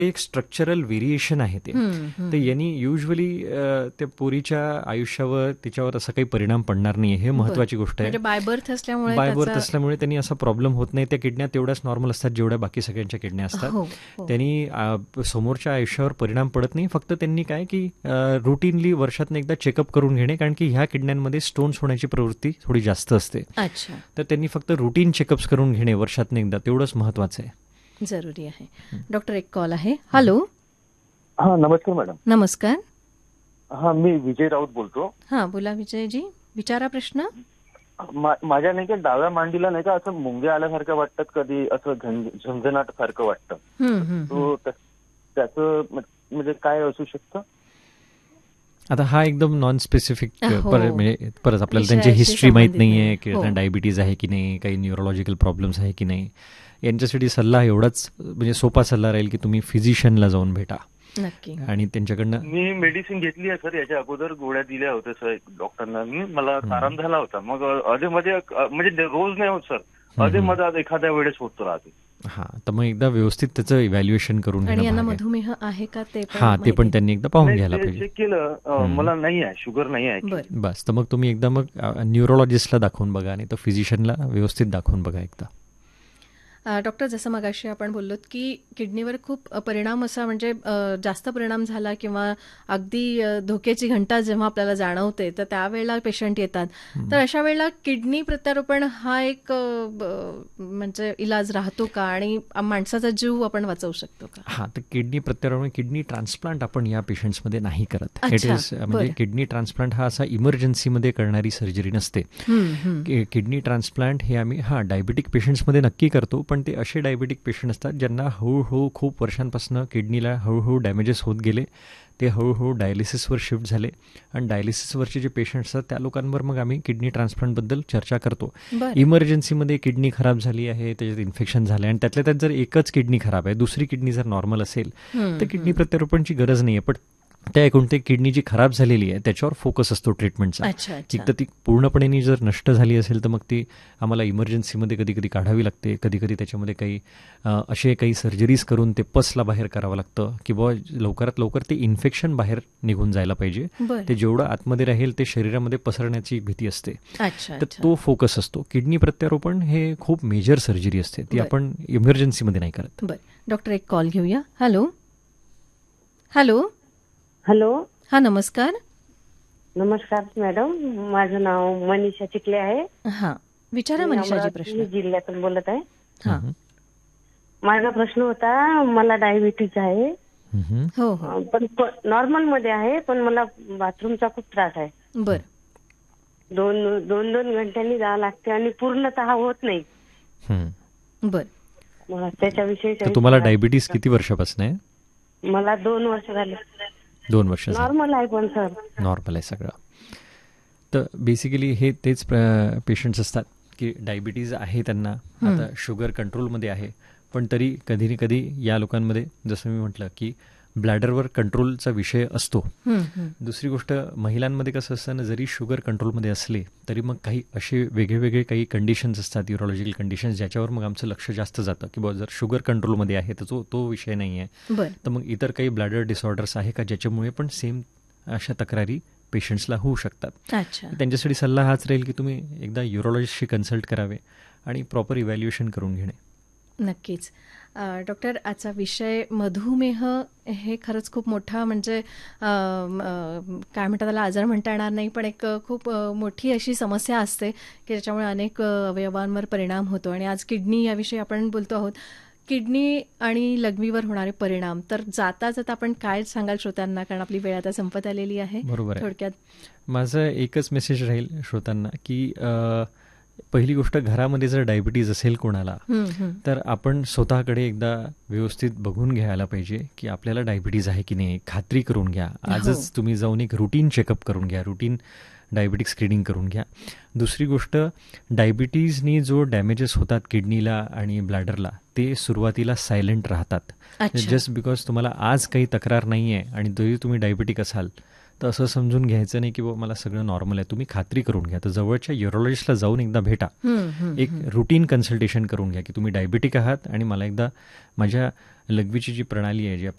एक structural variation आहे ते. तर यांनी युजली त्या पोरीच्या आयुष्यावर तिच्यावर असा काही परिणाम पडणार नाही, हे महत्वाची गोष्ट आहे. म्हणजे बाय बर्थ असल्यामुळे त्यांनी असा प्रॉब्लेम होत नाही. त्या किडन्या तेवढ्याच नॉर्मल असतात जेवढ्या बाकी सगळ्यांच्या किडन्या असतात. त्यांनी समोरच्या आयुष्यावर परिणाम पडत नाही. फक्त त्यांनी काय की रुटीनली वर्षातून एकदा चेकअप करून घेणे, कारण की ह्या किडन्यांमध्ये स्टोन्स होण्याची प्रवृत्ती थोडी जास्त असते. तर त्यांनी फक्त रुटीन चेकअप्स करून घेणे वर्षातून एकदा, तेवढंच महत्वाचं आहे, जरुरी आहे. डॉक्टर, एक कॉल आहे. हॅलो. हा, नमस्कार मॅडम. नमस्कार. हा, मी विजय राऊत बोलतो. हा, बोला विजयजी, विचारा प्रश्न. माझ्या नाही का डाव्या मांडीला नाही का असं मुंग्या आल्यासारखं वाटतात, कधी असं झंझनाट सारखं वाटतं. तो त्याचं म्हणजे काय असू शकतं? आता हा एकदम नॉन स्पेसिफिक, म्हणजे परत आपल्याला त्यांची हिस्ट्री माहीत नाहीये की डायबिटीज आहे की नाही, काही न्यूरोलॉजिकल प्रॉब्लेम्स आहे की नाही. यांच्यासाठी सल्ला एवढाच, म्हणजे सोपा सल्ला राहील की तुम्ही फिजिशियनला जाऊन भेटा. नक्की. आणि त्यांच्याकडनं मी मेडिसिन घेतली आहे सर, याच्या अगोदर गोळ्या दिल्या होत्या सर डॉक्टरना. मला आराम झाला होता. मग अधेमध्ये म्हणजे रोज नाही होत सर, अधेमध्ये एखाद्या वेळेस होत राहते. हा, तर मग एकदा व्यवस्थित त्याचं इव्हॅल्युएशन करून आणि यांना मधुमेह आहे का ते ते पण त्यांनी एकदा पाहून घ्यायला पाहिजे. चेक केलं, मला नाही आहे, शुगर नाही आहे. बस, तर मग तुम्ही एकदा मग न्यूरोलॉजिस्टला दाखवून बघा, आणि तो फिजिशियनला व्यवस्थित दाखवून बघा एकदा. डॉक्टर, जसं मगाशी आपण बोललोत की किडनीवर खूप परिणाम असा, म्हणजे जास्त परिणाम झाला किंवा अगदी धोक्याची घंटा जेव्हा आपल्याला जाणवते तर त्यावेळेला पेशंट येतात. तर अशा वेळेला किडनी प्रत्यारोपण हा एक म्हणजे इलाज राहतो का, आणि माणसाचा जीव आपण वाचवू शकतो का? हा, तर किडनी प्रत्यारोपण, किडनी ट्रान्सप्लांट आपण या पेशंट्समध्ये नाही करत. इट इज म्हणजे किडनी ट्रान्सप्लांट हा असा इमर्जन्सीमध्ये करणारी सर्जरी नसते. किडनी ट्रान्सप्लांट हे आम्ही डायबिटिक पेशंट्समध्ये नक्की करतो, पण ते असे डायबिटिक पेशंट असतात ज्यांना हळूहळू खूप वर्षांपासून किडनीला हळूहळू डॅमेजेस होत गेले. ते हळूहळू डायलिसिसवर शिफ्ट झाले, आणि डायलिसिसवरचे जे पेशंट्स असतात त्या लोकांवर मग आम्ही किडनी ट्रान्सप्लांटबद्दल चर्चा करतो. इमर्जन्सीमध्ये किडनी खराब झाली आहे, त्याच्यात इन्फेक्शन झालं आहे, आणि त्यातल्या त्यात जर एकच किडनी खराब आहे, दुसरी किडनी जर नॉर्मल असेल तर किडनी प्रत्यारोपणची गरज नाही आहे. पण त्या एकूण ते किडनी जी खराब झालेली आहे त्याच्यावर फोकस असतो ट्रीटमेंटचा. एकदा ती पूर्णपणे जर नष्ट झाली असेल तर मग ती आम्हाला इमर्जन्सीमध्ये कधी कधी काढावी लागते. कधी कधी त्याच्यामध्ये काही असे काही सर्जरीज करून ते पसला बाहेर करावं लागतं, की बुवा लवकरात लवकर ते इन्फेक्शन बाहेर निघून जायला पाहिजे. ते जेवढं आतमध्ये राहील ते शरीरामध्ये पसरण्याची भीती असते. तर तो फोकस असतो. किडनी प्रत्यारोपण हे खूप मेजर सर्जरी असते, ती आपण इमर्जन्सीमध्ये नाही करत. डॉक्टर, एक कॉल घेऊया. हॅलो. हॅलो. हॅलो. हा, नमस्कार. नमस्कार मॅडम, माझं नाव मनीषा चिखले आहे. हा, विचारा मनीषाजी प्रश्न. जिल्ह्यातून बोलत आहे. हा, माझा प्रश्न होता, मला डायबिटीज आहे. हो, पण नॉर्मल मध्ये आहे, पण मला बाथरूमचा खूप त्रास आहे. बर. दोन घंट्यांनी जावं लागते आणि पूर्णतः होत नाही. बर. मला त्याच्याविषयी. तुम्हाला डायबिटीज किती वर्षापासून आहे? मला 2 वर्ष झाले. 2 वर्ष नॉर्मल आहे, पण सर नॉर्मल आहे सगळं. तर बेसिकली हे तेच पेशंट्स असतात की डायबिटीज आहे त्यांना, आता शुगर कंट्रोलमध्ये आहे, पण तरी कधी ना कधी या लोकांमध्ये जसं मी म्हटलं की ब्लॅडरवर कंट्रोलचा विषय असतो. दुसरी गोष्ट, महिलांमध्ये कसं असतं ना, जरी शुगर कंट्रोलमध्ये असले तरी मग काही असे वेगळे काही कंडिशन्स असतात, न्यूरोलॉजिकल कंडिशन्स, ज्याच्यावर मग आमचं लक्ष जास्त जातं की बाबा जर शुगर कंट्रोलमध्ये आहे तर तो विषय नाही आहे. तर मग इतर काही ब्लॅडर डिसऑर्डर्स आहे का, ज्याच्यामुळे पण सेम अशा तक्रारी पेशंट्सला होऊ शकतात. त्यांच्यासाठी सल्ला हाच राहील की तुम्ही एकदा न्यूरोलॉजिस्टशी कन्सल्ट करावे आणि प्रॉपर इव्हॅल्युएशन करून घेणे. नक्कीच. डॉक्टर, आजचा विषय मधुमेह हे खरंच खूप मोठा, म्हणजे काय म्हणतात त्याला, आजार म्हणता येणार नाही, पण एक खूप मोठी अशी समस्या असते की ज्याच्यामुळे अनेक अवयवांवर परिणाम होतो. आणि आज किडनी याविषयी आपण बोलतो आहोत. किडनी आणि लघवीवर होणारे परिणाम, तर जाता जाता आपण काय सांगाल श्रोत्यांना, कारण आपली वेळ आता संपत आलेली आहे. बरोबर आहे. थोडक्यात माझं एकच मेसेज राहील श्रोत्यांना की पहिली गोष्ट, घरामध्ये जर डायबिटीज असेल कोणाला तर आपण स्वतःकडे एकदा व्यवस्थित बघून घ्यायला पाहिजे की आपल्याला डायबिटीज आहे की नाही, खात्री करून घ्या. आजच तुम्ही जाऊन एक रुटीन चेकअप करून घ्या, रुटीन डायबिटिक स्क्रीनिंग करून घ्या. दुसरी गोष्ट, डायबिटीजनी जो डॅमेजेस होतात किडनीला आणि ब्लॅडरला ते सुरुवातीला सायलेंट राहतात. जस्ट बिकॉज तुम्हाला आज काही तक्रार नाही आहे आणि तरी तुम्ही डायबिटिक असाल तर असं समजून घ्यायचं नाही की मला सगळं नॉर्मल आहे. तुम्ही खात्री करून घ्या. तर जवळच्या न्यूरोलॉजिस्टला जाऊन एकदा भेटा, एक रुटीन कन्सल्टेशन करून घ्या की तुम्ही डायबिटिक आहात आणि मला एकदा माझ्या लघवीची जी प्रणाली आहे, जी आपली